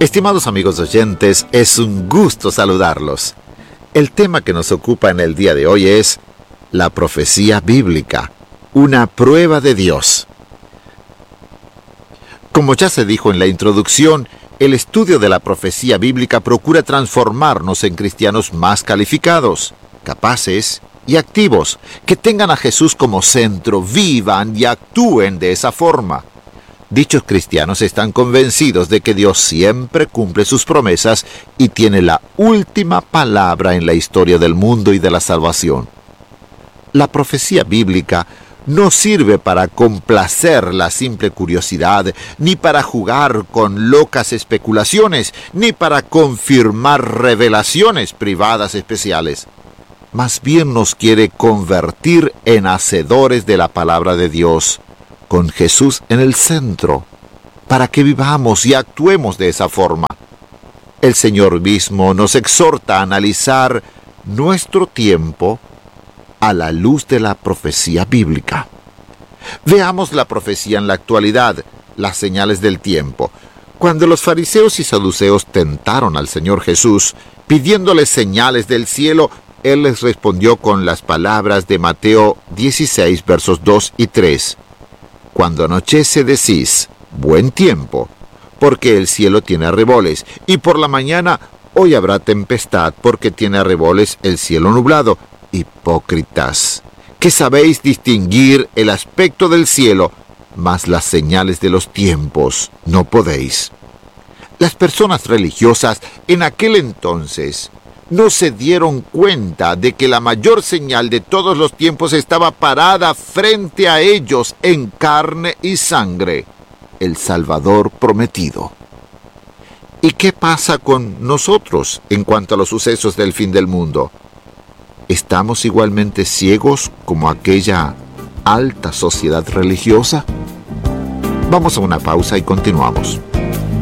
Estimados amigos oyentes, es un gusto saludarlos. El tema que nos ocupa en el día de hoy es la profecía bíblica, una prueba de Dios. Como ya se dijo en la introducción, el estudio de la profecía bíblica procura transformarnos en cristianos más calificados, capaces y activos, que tengan a Jesús como centro, vivan y actúen de esa forma. Dichos cristianos están convencidos de que Dios siempre cumple sus promesas y tiene la última palabra en la historia del mundo y de la salvación. La profecía bíblica no sirve para complacer la simple curiosidad, ni para jugar con locas especulaciones, ni para confirmar revelaciones privadas especiales. Más bien nos quiere convertir en hacedores de la palabra de Dios, con Jesús en el centro, para que vivamos y actuemos de esa forma. El Señor mismo nos exhorta a analizar nuestro tiempo a la luz de la profecía bíblica. Veamos la profecía en la actualidad, las señales del tiempo. Cuando los fariseos y saduceos tentaron al Señor Jesús, pidiéndole señales del cielo, Él les respondió con las palabras de Mateo 16, versos 2 y 3. Cuando anochece decís, buen tiempo, porque el cielo tiene arreboles, y por la mañana, hoy habrá tempestad, porque tiene arreboles el cielo nublado. Hipócritas, que sabéis distinguir el aspecto del cielo, mas las señales de los tiempos no podéis. Las personas religiosas en aquel entonces no se dieron cuenta de que la mayor señal de todos los tiempos estaba parada frente a ellos en carne y sangre, el Salvador prometido. ¿Y qué pasa con nosotros en cuanto a los sucesos del fin del mundo? ¿Estamos igualmente ciegos como aquella alta sociedad religiosa? Vamos a una pausa y continuamos.